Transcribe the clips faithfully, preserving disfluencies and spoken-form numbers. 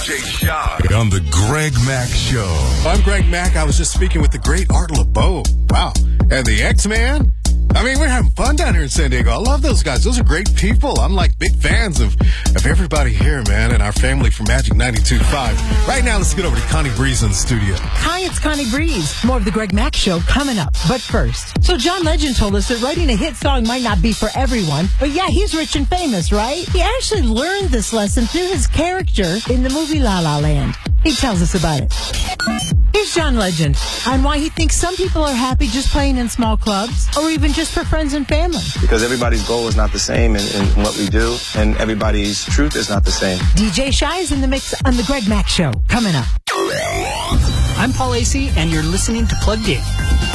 J Sean on the Greg Mack Show. I'm Greg Mack. I was just speaking with the great Art LeBeau. Wow. And the X-Man? I mean, we're having fun down here in San Diego. I love those guys. Those are great people. I'm like big fans of, of everybody here, man, and our family from Magic ninety-two point five. Right now, let's get over to Connie Breeze in the studio. Hi, it's Connie Breeze. More of the Greg Mack Show coming up. But first, so John Legend told us that writing a hit song might not be for everyone, but yeah, he's rich and famous, right? He actually learned this lesson through his character in the movie La La Land. He tells us about it. Here's John Legend on why he thinks some people are happy just playing in small clubs or even just for friends and family. Because everybody's goal is not the same in, in what we do, and everybody's truth is not the same. D J Shy is in the mix on the Greg Mack Show. Coming up. I'm Paul Acey, and you're listening to Plugged In.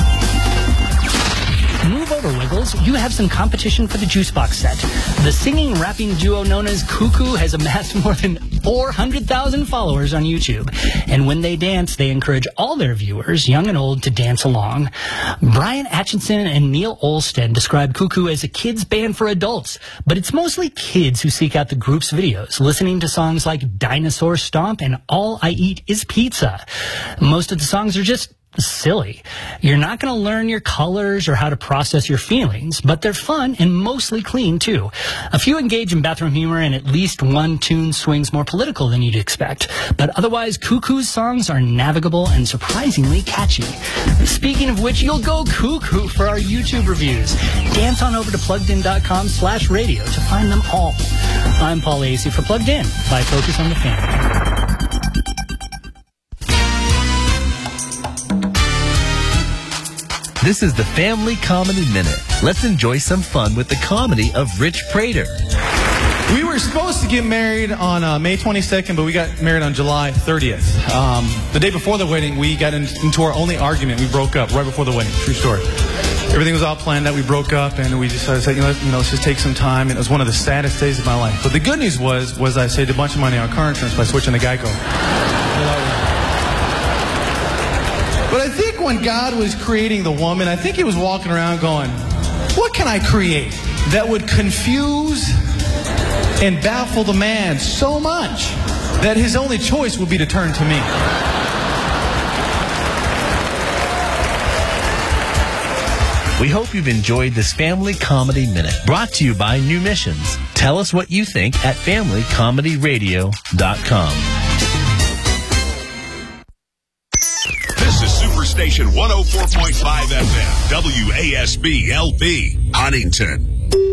Move over, Wiggles. You have some competition for the Juice Box set. The singing, rapping duo known as Cuckoo has amassed more than four hundred thousand followers on YouTube. And when they dance, they encourage all their viewers, young and old, to dance along. Brian Atchison and Neil Olstead describe Cuckoo as a kids band for adults, but it's mostly kids who seek out the group's videos, listening to songs like Dinosaur Stomp and All I Eat Is Pizza. Most of the songs are just silly. You're not going to learn your colors or how to process your feelings, but they're fun and mostly clean, too. A few engage in bathroom humor, and at least one tune swings more political than you'd expect. But otherwise, Cuckoo's songs are navigable and surprisingly catchy. Speaking of which, you'll go cuckoo for our YouTube reviews. Dance on over to pluggedin.com slash radio to find them all. I'm Paul Acey for Plugged In by Focus on the Family. This is the Family Comedy Minute. Let's enjoy some fun with the comedy of Rich Prater. We were supposed to get married on uh, May twenty-second, but we got married on July thirtieth. Um, the day before the wedding, we got in, into our only argument. We broke up right before the wedding. True story. Everything was all planned out. We broke up, and we just uh, said, you know, let's, you know, let's just take some time. And it was one of the saddest days of my life. But the good news was, was I saved a bunch of money on car insurance by switching to Geico. But I think when God was creating the woman, I think he was walking around going, what can I create that would confuse and baffle the man so much that his only choice would be to turn to me? We hope you've enjoyed this Family Comedy Minute, brought to you by New Missions. Tell us what you think at family comedy radio dot com. Superstation one oh four point five F M, W A S B L P, Huntington.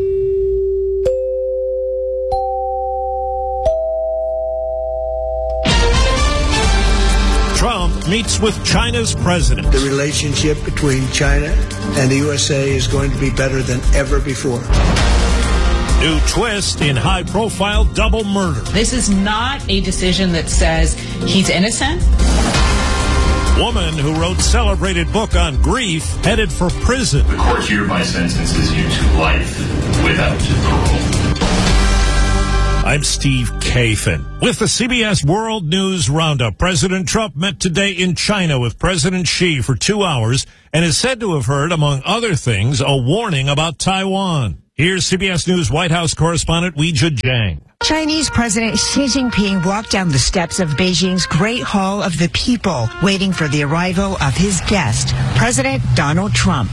Trump meets with China's president. The relationship between China and the U S A is going to be better than ever before. New twist in high-profile double murder. This is not a decision that says he's innocent. Woman who wrote celebrated book on grief headed for prison. The court hereby sentences you to life without parole. I'm Steve Kathan with the C B S World News Roundup. President Trump met today in China with President Xi for two hours and is said to have heard, among other things, a warning about Taiwan. Here's C B S News White House correspondent Weijia Jiang. Chinese President Xi Jinping walked down the steps of Beijing's Great Hall of the People, waiting for the arrival of his guest, President Donald Trump.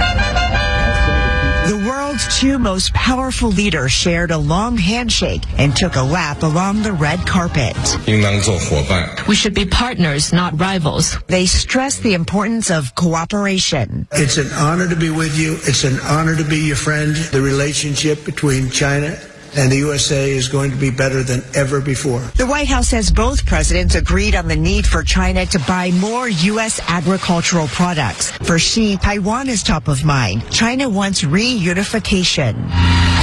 The world's two most powerful leaders shared a long handshake and took a lap along the red carpet. We should be partners, not rivals. They stressed the importance of cooperation. It's an honor to be with you. It's an honor to be your friend. The relationship between China and the U S A is going to be better than ever before. The White House says both presidents agreed on the need for China to buy more U S agricultural products. For Xi, Taiwan is top of mind. China wants reunification.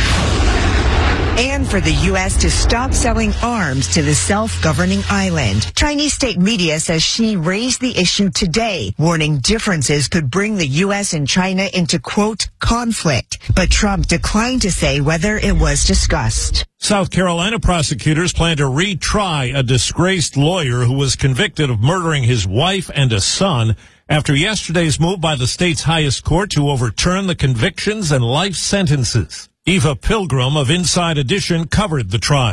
And for the U S to stop selling arms to the self-governing island. Chinese state media says Xi raised the issue today, warning differences could bring the U S and China into, quote, conflict. But Trump declined to say whether it was discussed. South Carolina prosecutors plan to retry a disgraced lawyer who was convicted of murdering his wife and a son after yesterday's move by the state's highest court to overturn the convictions and life sentences. Eva Pilgrim of Inside Edition covered the trial.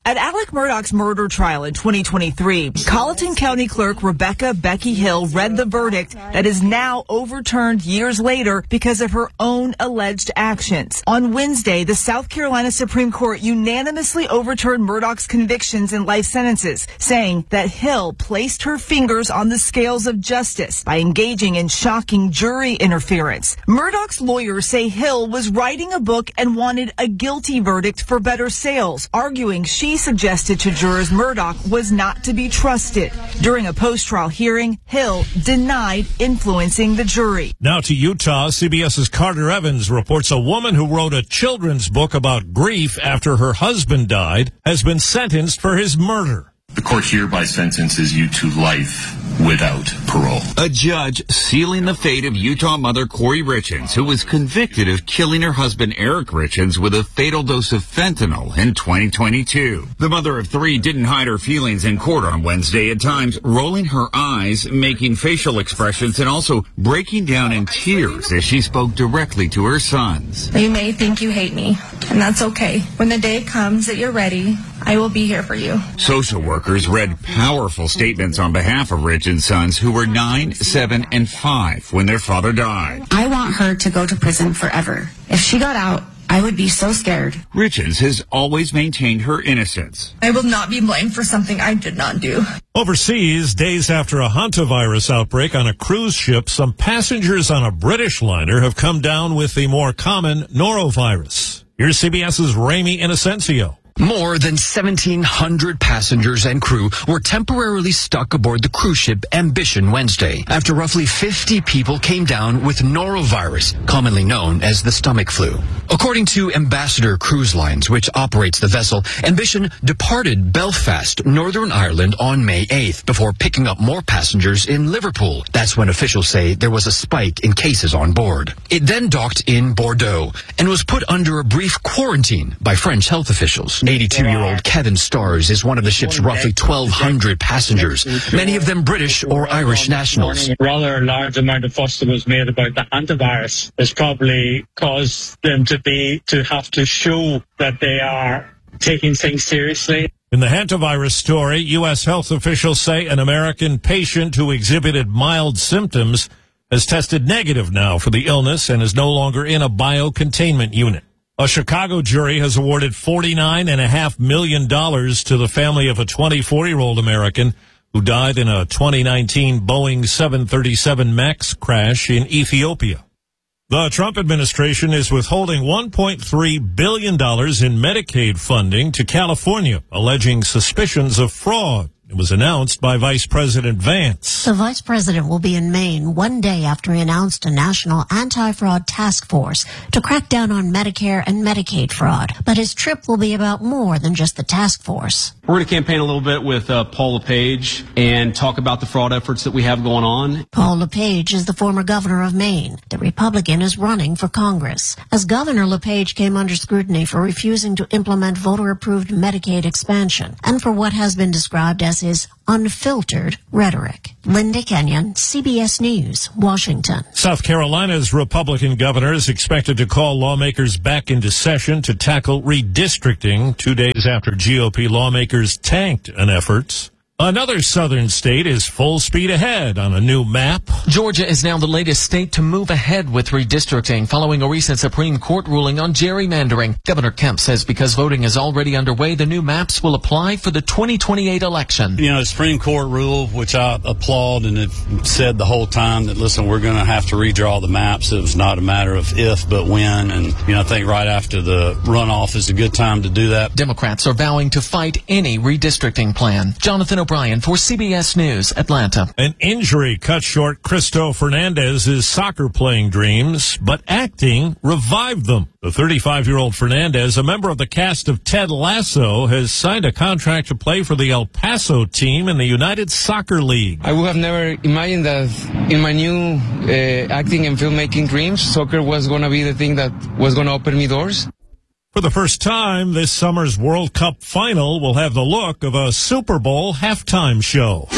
At Alec Murdaugh's murder trial in twenty twenty-three, Colleton County Clerk Rebecca Becky Hill read the verdict that is now overturned years later because of her own alleged actions. On Wednesday, the South Carolina Supreme Court unanimously overturned Murdaugh's convictions and life sentences, saying that Hill placed her fingers on the scales of justice by engaging in shocking jury interference. Murdaugh's lawyers say Hill was writing a book and wanted a guilty verdict for better sales, arguing she suggested to jurors Murdaugh was not to be trusted. During a post-trial hearing, Hill denied influencing the jury. Now to Utah, CBS's Carter Evans reports a woman who wrote a children's book about grief after her husband died has been sentenced for his murder. The court hereby sentences you to life without parole. A judge sealing the fate of Utah mother Corey Richens, who was convicted of killing her husband Eric Richens with a fatal dose of fentanyl in twenty twenty-two. The mother of three didn't hide her feelings in court on Wednesday, at times rolling her eyes, making facial expressions, and also breaking down in tears as she spoke directly to her sons. You may think you hate me, and that's okay. When the day comes that you're ready, I will be here for you. Social workers read powerful statements on behalf of Richens' sons, who were nine, seven, and five when their father died. I want her to go to prison forever. If she got out, I would be so scared. Richens has always maintained her innocence. I will not be blamed for something I did not do. Overseas, days after a hantavirus outbreak on a cruise ship, some passengers on a British liner have come down with the more common norovirus. Here's CBS's Ramy Inocencio. More than seventeen hundred passengers and crew were temporarily stuck aboard the cruise ship Ambition Wednesday after roughly fifty people came down with norovirus, commonly known as the stomach flu. According to Ambassador Cruise Lines, which operates the vessel, Ambition departed Belfast, Northern Ireland on May eighth before picking up more passengers in Liverpool. That's when officials say there was a spike in cases on board. It then docked in Bordeaux and was put under a brief quarantine by French health officials. eighty-two-year-old Kevin Stars is one of the ship's roughly twelve hundred passengers, many of them British or Irish nationals. A rather large amount of fuss that was made about the hantavirus has probably caused them to be to have to show that they are taking things seriously. In the hantavirus story, U S health officials say an American patient who exhibited mild symptoms has tested negative now for the illness and is no longer in a biocontainment unit. A Chicago jury has awarded forty-nine point five million dollars to the family of a twenty-four-year-old American who died in a twenty nineteen Boeing seven thirty-seven MAX crash in Ethiopia. The Trump administration is withholding one point three billion dollars in Medicaid funding to California, alleging suspicions of fraud. It was announced by Vice President Vance. The vice president will be in Maine one day after he announced a national anti-fraud task force to crack down on Medicare and Medicaid fraud. But his trip will be about more than just the task force. We're going to campaign a little bit with uh, Paul LePage and talk about the fraud efforts that we have going on. Paul LePage is the former governor of Maine. The Republican is running for Congress. As governor, LePage came under scrutiny for refusing to implement voter-approved Medicaid expansion and for what has been described as his unfiltered rhetoric. Linda Kenyon, C B S News, Washington. South Carolina's Republican governor is expected to call lawmakers back into session to tackle redistricting two days after G O P lawmakers tanked an effort. Another southern state is full speed ahead on a new map. Georgia is now the latest state to move ahead with redistricting following a recent Supreme Court ruling on gerrymandering. Governor Kemp says because voting is already underway, the new maps will apply for the twenty twenty-eight election. You know, the Supreme Court rule, which I applaud and have said the whole time that, listen, we're going to have to redraw the maps. It was not a matter of if, but when. And, you know, I think right after the runoff is a good time to do that. Democrats are vowing to fight any redistricting plan. Jonathan O'Brien for C B S News, Atlanta. An injury cut short Cristo Fernandez's soccer-playing dreams, but acting revived them. The thirty-five-year-old Fernandez, a member of the cast of Ted Lasso, has signed a contract to play for the El Paso team in the United Soccer League. I would have never imagined that in my new uh, acting and filmmaking dreams, soccer was going to be the thing that was going to open me doors. For the first time, this summer's World Cup final will have the look of a Super Bowl halftime show.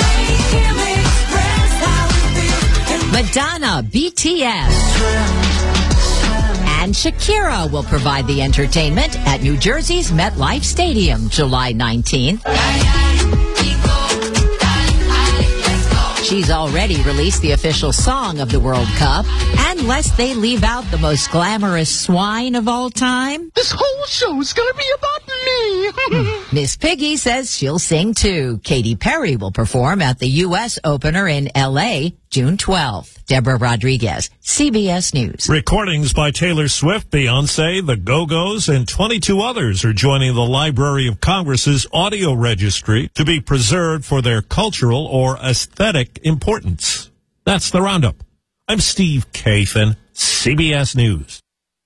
Madonna, B T S, And Shakira will provide the entertainment at New Jersey's MetLife Stadium, July nineteenth. She's already released the official song of the World Cup. And lest they leave out the most glamorous swine of all time, this whole show is going to be about me. Miss Piggy says she'll sing too. Katy Perry will perform at the U S opener in L A June twelfth. Deborah Rodriguez, C B S News. Recordings by Taylor Swift, Beyonce, the Go-Go's, and twenty-two others are joining the Library of Congress's audio registry to be preserved for their cultural or aesthetic importance. That's the Roundup. I'm Steve Kathan, C B S News.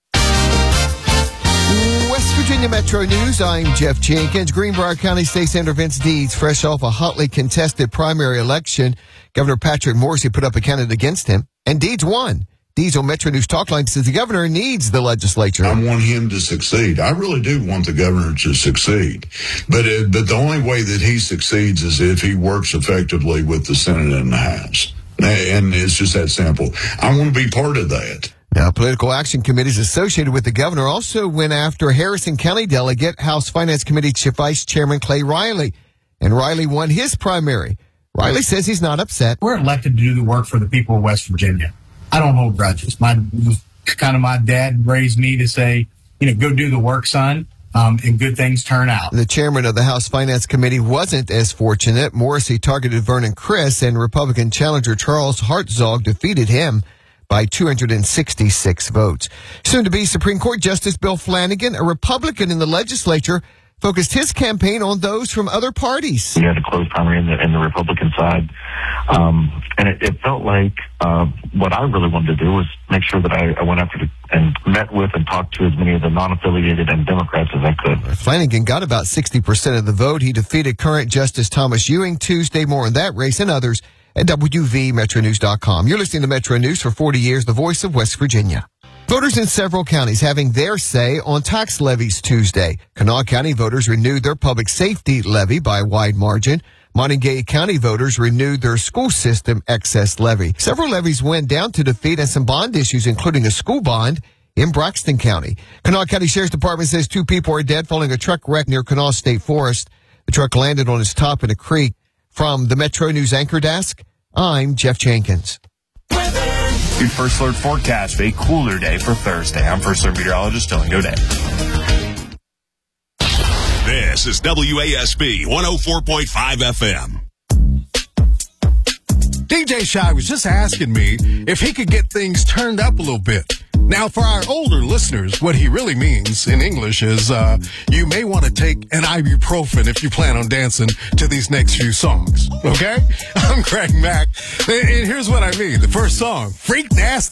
West Virginia Metro News, I'm Jeff Jenkins. Greenbrier County State Senator Vince Deeds, fresh off a hotly contested primary election. Governor Patrick Morrisey put up a candidate against him, and Deeds won. Deeds on Metro News Talk Line says the governor needs the legislature. I want him to succeed. I really do want the governor to succeed. But uh, but the only way that he succeeds is if he works effectively with the Senate and the House. And it's just that simple. I want to be part of that. Now, political action committees associated with the governor also went after Harrison County delegate, House Finance Committee Vice Chairman Clay Riley. And Riley won his primary. Riley says he's not upset. We're elected to do the work for the people of West Virginia. I don't hold grudges. My kind of my dad raised me to say, you know, go do the work, son, um, and good things turn out. The chairman of the House Finance Committee wasn't as fortunate. Morrisey targeted Vernon Criss, and Republican challenger Charles Hartzog defeated him by two hundred sixty-six votes. Soon-to-be Supreme Court Justice Bill Flanagan, a Republican in the legislature, focused his campaign on those from other parties. We had a close primary in the, in the Republican side, um, and it, it felt like uh, what I really wanted to do was make sure that I, I went after the, and met with and talked to as many of the non-affiliated and Democrats as I could. Flanagan got about sixty percent of the vote. He defeated current Justice Thomas Ewing Tuesday. More on that race and others at W V Metro News dot com. You're listening to Metro News for forty years, the voice of West Virginia. Voters in several counties having their say on tax levies Tuesday. Kanawha County voters renewed their public safety levy by a wide margin. Montague County voters renewed their school system excess levy. Several levies went down to defeat and some bond issues, including a school bond in Braxton County. Kanawha County Sheriff's Department says two people are dead following a truck wreck near Kanawha State Forest. The truck landed on its top in a creek. From the Metro News Anchor Desk, I'm Jeff Jenkins. Your First Alert forecast, a cooler day for Thursday. I'm First Alert meteorologist Dylan Godet. This is W A S B one oh four point five F M. D J Shy was just asking me if he could get things turned up a little bit. Now, for our older listeners, what he really means in English is uh, you may want to take an ibuprofen if you plan on dancing to these next few songs, okay? I'm Greg Mack, and here's what I mean. The first song, Freak Nasty.